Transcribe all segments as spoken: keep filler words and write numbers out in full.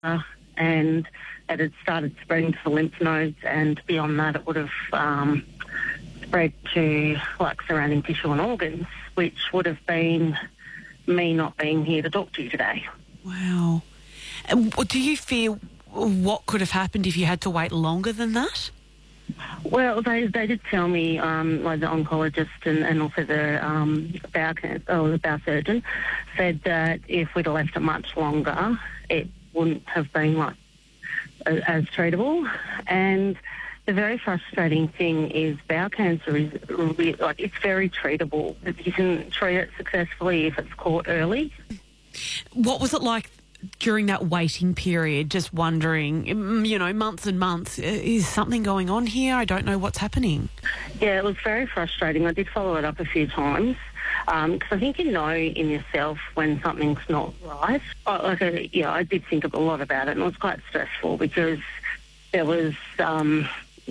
uh, and it had started spreading to the lymph nodes, and beyond that it would have um, spread to like surrounding tissue and organs, which would have been me not being here to talk to you today. Wow. And what do you fear what could have happened if you had to wait longer than that? Well, they they did tell me, um, like the oncologist and, and also the um, bowel cancer, or the bowel surgeon, said that if we'd have left it much longer, it wouldn't have been like as treatable. And the very frustrating thing is bowel cancer is really, like, it's very treatable. You can treat it successfully if it's caught early. What was it like during that waiting period, just wondering, you know, months and months, is something going on here? I don't know what's happening. Yeah, it was very frustrating. I did follow it up a few times because um, I think you know in yourself when something's not right. I, like, I, yeah, I did think a lot about it, and it was quite stressful because there was... Um,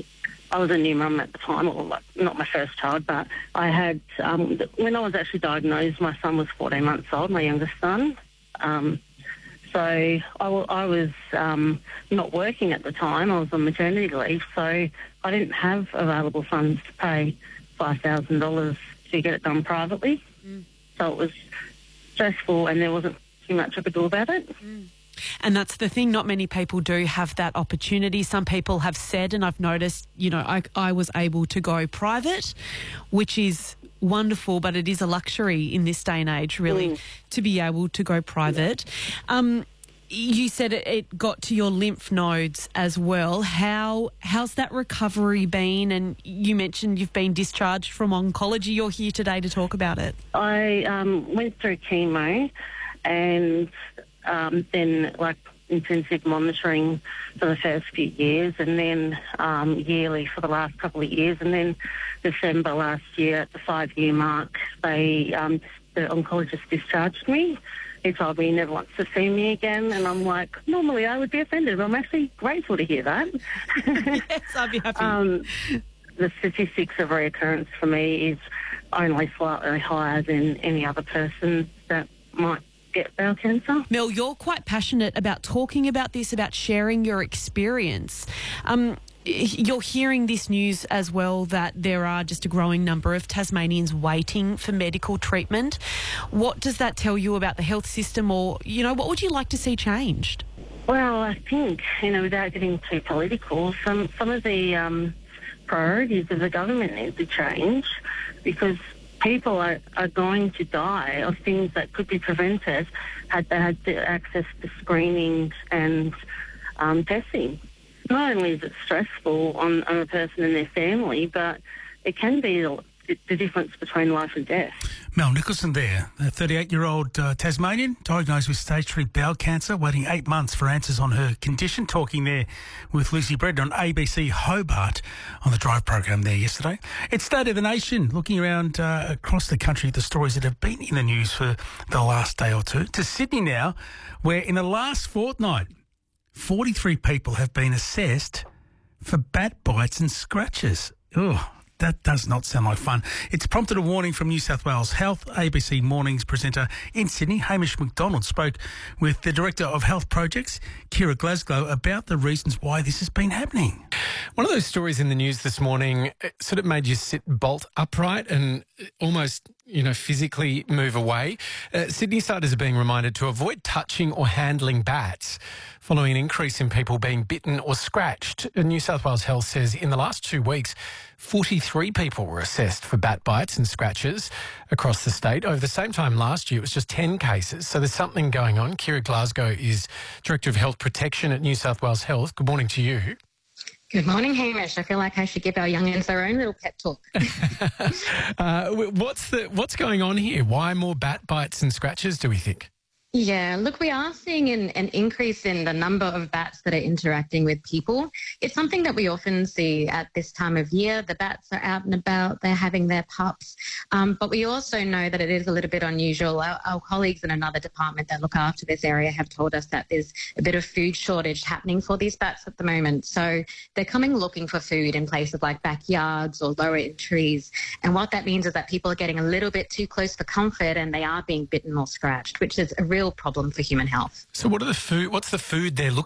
I was a new mum at the time, or like, not my first child, but I had, um, when I was actually diagnosed, my son was fourteen months old, my youngest son. Um, so I, w- I was um, not working at the time. I was on maternity leave, so I didn't have available funds to pay five thousand dollars to get it done privately. Mm. So it was stressful, and there wasn't too much I could do about it. Mm. And that's the thing, not many people do have that opportunity. Some people have said, and I've noticed, you know, I, I was able to go private, which is wonderful, but it is a luxury in this day and age, really, mm. to be able to go private. Yeah. Um, you said it, it got to your lymph nodes as well. How how's that recovery been? And you mentioned you've been discharged from oncology. You're here today to talk about it. I um, went through chemo and... Um, then, like, intensive monitoring for the first few years, and then um, yearly for the last couple of years. And then December last year, at the five-year mark, they um, the oncologist discharged me. He told me he never wants to see me again, and I'm like, normally I would be offended, but I'm actually grateful to hear that. Yes, I'd be happy. Um, the statistics of reoccurrence for me is only slightly higher than any other person that might get bowel cancer. Mel, you're quite passionate about talking about this, about sharing your experience. Um, you're hearing this news as well, that there are just a growing number of Tasmanians waiting for medical treatment. What does that tell you about the health system, or, you know, what would you like to see changed? Well, I think, you know, without getting too political, some, some of the um, priorities of the government need to change, because people are, are going to die of things that could be prevented had they had the access to screening and um, testing. Not only is it stressful on, on a person and their family, but it can be the, the difference between life and death. Mel Nicholson there, a thirty-eight-year-old uh, Tasmanian diagnosed with stage three bowel cancer, waiting eight months for answers on her condition, talking there with Lucy Bredon on A B C Hobart on the Drive program there yesterday. It's State of the Nation, looking around uh, across the country at the stories that have been in the news for the last day or two. To Sydney now, where in the last fortnight, forty-three people have been assessed for bat bites and scratches. Ugh. That does not sound like fun. It's prompted a warning from New South Wales Health. A B C Mornings presenter in Sydney, Hamish McDonald, spoke with the Director of Health Projects, Kira Glasgow, about the reasons why this has been happening. One of those stories in the news this morning sort of made you sit bolt upright and almost, you know, physically move away. Uh, Sydney-siders are being reminded to avoid touching or handling bats following an increase in people being bitten or scratched. New South Wales Health says in the last two weeks, forty-three people were assessed for bat bites and scratches across the state. Over the same time last year, it was just ten cases. So there's something going on. Kira Glasgow is Director of Health Protection at New South Wales Health. Good morning to you. Good morning, Hamish. I feel like I should give our youngins their own little pep talk. uh, what's the what's going on here? Why more bat bites and scratches, do we think? Yeah, look, we are seeing an, an increase in the number of bats that are interacting with people. It's something that we often see at this time of year. The bats are out and about, they're having their pups. Um, but we also know that it is a little bit unusual. Our, our colleagues in another department that look after this area have told us that there's a bit of food shortage happening for these bats at the moment. So they're coming looking for food in places like backyards or lower in trees. And what that means is that people are getting a little bit too close for comfort and they are being bitten or scratched, which is a real problem for human health. So what are the food? What's the food they're looking